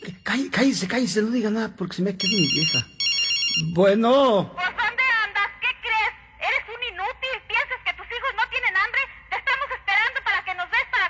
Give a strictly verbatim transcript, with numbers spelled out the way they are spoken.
Cállese, cállese, cállese, no diga nada porque se me ha quedado mi vieja. Bueno.